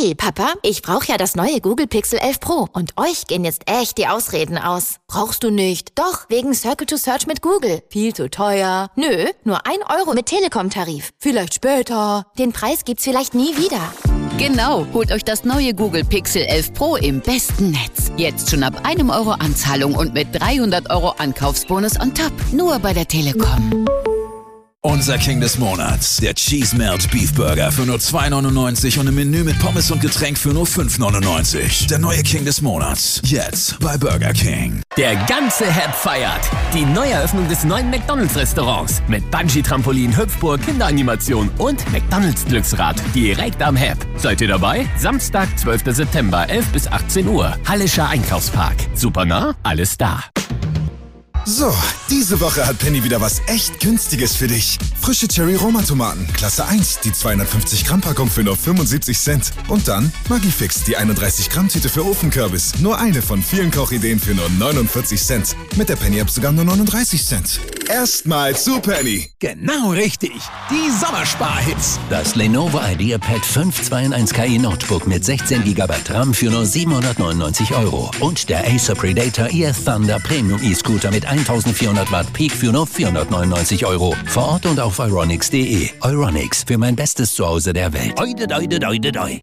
Hey Papa, ich brauche ja das neue Google Pixel 11 Pro und euch gehen jetzt echt die Ausreden aus. Brauchst du nicht? Doch, wegen Circle to Search mit Google. Viel zu teuer. Nö, nur 1 Euro mit Telekom-Tarif. Vielleicht später. Den Preis gibt's vielleicht nie wieder. Genau, holt euch das neue Google Pixel 11 Pro im besten Netz. Jetzt schon ab 1 Euro Anzahlung und mit 300 Euro Ankaufsbonus on top. Nur bei der Telekom. Unser King des Monats, der Cheese Melt Beef Burger für nur 2,99 und im Menü mit Pommes und Getränk für nur 5,99. Der neue King des Monats, jetzt bei Burger King. Der ganze Hep feiert die Neueröffnung des neuen McDonald's-Restaurants mit Bungee-Trampolin, Hüpfburg, Kinderanimation und McDonald's-Glücksrad direkt am Hep. Seid ihr dabei? Samstag, 12. September, 11 bis 18 Uhr. Hallischer Einkaufspark. Super nah, alles da. So, diese Woche hat Penny wieder was echt Günstiges für dich. Frische Cherry-Roma-Tomaten, Klasse 1, die 250-Gramm-Packung für nur 75 Cent. Und dann Maggi-Fix, die 31-Gramm-Tüte für Ofenkürbis. Nur eine von vielen Kochideen für nur 49 Cent. Mit der Penny-App sogar nur 39 Cent. Erstmal zu Penny. Genau richtig. Die Sommersparhits. Das Lenovo IdeaPad 5 2-in-1 KI Notebook mit 16 GB RAM für nur 799 Euro. Und der Acer Predator EF Thunder Premium E-Scooter mit 1400 Watt Peak für nur 499 Euro. Vor Ort und auf euronics.de. Euronics, für mein bestes Zuhause der Welt. Oide, doide, doide, doi.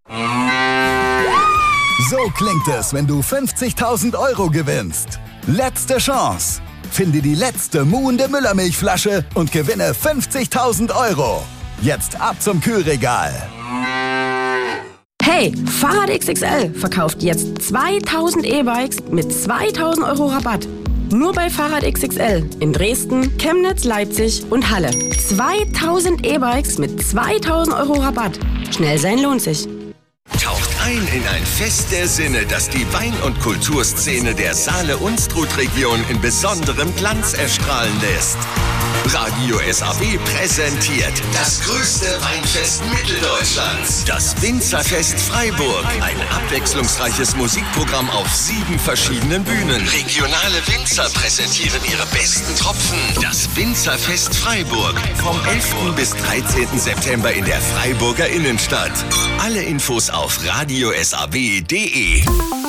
So klingt es, wenn du 50.000 Euro gewinnst. Letzte Chance. Finde die letzte muhende Müllermilchflasche und gewinne 50.000 Euro. Jetzt ab zum Kühlregal. Hey, Fahrrad XXL verkauft jetzt 2000 E-Bikes mit 2000 Euro Rabatt. Nur bei Fahrrad XXL in Dresden, Chemnitz, Leipzig und Halle. 2000 E-Bikes mit 2000 Euro Rabatt. Schnell sein lohnt sich. Taucht ein in ein Fest der Sinne, das die Wein- und Kulturszene der Saale-Unstrut-Region in besonderem Glanz erstrahlen lässt. Radio SAW präsentiert das größte Weinfest Mitteldeutschlands. Das Winzerfest Freiburg. Ein abwechslungsreiches Musikprogramm auf 7 verschiedenen Bühnen. Regionale Winzer präsentieren ihre besten Tropfen. Das Winzerfest Freiburg. Vom 11. bis 13. September in der Freiburger Innenstadt. Alle Infos auf radiosaw.de.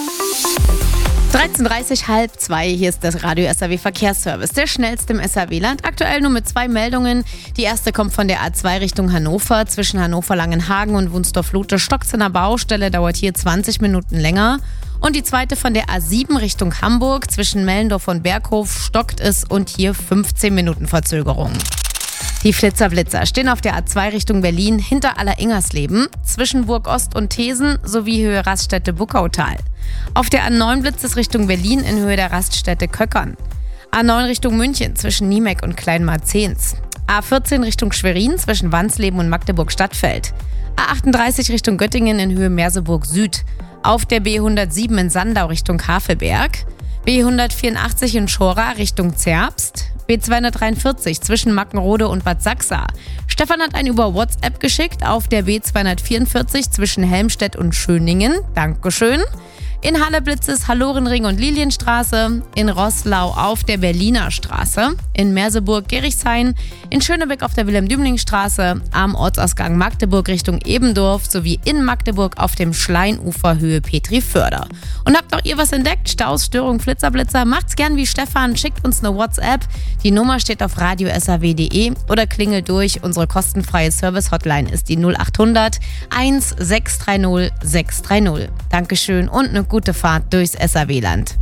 13.30 halb 2, hier ist das Radio SAW Verkehrsservice, der schnellste im SAW-Land. Aktuell nur mit 2 Meldungen. Die erste kommt von der A2 Richtung Hannover. Zwischen Hannover-Langenhagen und Wunstorf-Lute stockt in der Baustelle, dauert hier 20 Minuten länger. Und die zweite von der A7 Richtung Hamburg. Zwischen Mellendorf und Berghof stockt es und hier 15 Minuten Verzögerung. Die Flitzer-Blitzer stehen auf der A2 Richtung Berlin hinter Aller-Ingersleben, zwischen Burg Ost und Thesen sowie Höhe Raststätte Buckautal. Auf der A9 blitzt es Richtung Berlin in Höhe der Raststätte Köckern. A9 Richtung München zwischen Niemek und Kleinmarzens. A14 Richtung Schwerin zwischen Wansleben und Magdeburg-Stadtfeld. A38 Richtung Göttingen in Höhe Merseburg Süd. Auf der B107 in Sandau Richtung Havelberg. B184 in Schora Richtung Zerbst. B243 zwischen Mackenrode und Bad Sachsa. Stefan hat einen über WhatsApp geschickt auf der B244 zwischen Helmstedt und Schöningen. Dankeschön. In Halle blitzt es Hallorenring und Lilienstraße, in Roßlau auf der Berliner Straße, in Merseburg Gerichshain, in Schönebeck auf der Wilhelm-Dümling-Straße, am Ortsausgang Magdeburg Richtung Ebendorf sowie in Magdeburg auf dem Schleinufer Höhe Petri-Förder. Und habt auch ihr was entdeckt? Staus, Störung, Flitzerblitzer? Macht's gern wie Stefan, schickt uns eine WhatsApp. Die Nummer steht auf radiosaw.de oder klingelt durch. Unsere kostenfreie Service-Hotline ist die 0800 1630 630. Dankeschön und eine gute Fahrt durchs SAW-Land.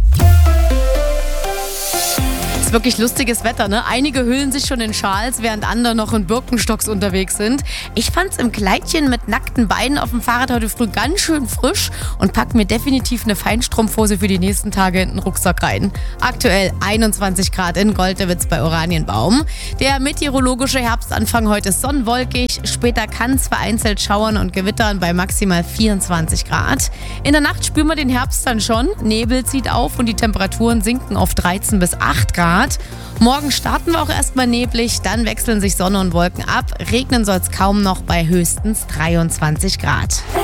Ist wirklich lustiges Wetter, ne? Einige hüllen sich schon in Schals, während andere noch in Birkenstocks unterwegs sind. Ich fand's im Kleidchen mit nackten Beinen auf dem Fahrrad heute früh ganz schön frisch und pack mir definitiv eine Feinstrumpfhose für die nächsten Tage in den Rucksack rein. Aktuell 21 Grad in Goldewitz bei Oranienbaum. Der meteorologische Herbstanfang heute ist sonnenwolkig. Später kann es vereinzelt schauern und gewittern bei maximal 24 Grad. In der Nacht spüren wir den Herbst dann schon. Nebel zieht auf und die Temperaturen sinken auf 13 bis 8 Grad. Morgen starten wir auch erstmal neblig, dann wechseln sich Sonne und Wolken ab. Regnen soll es kaum noch bei höchstens 23 Grad.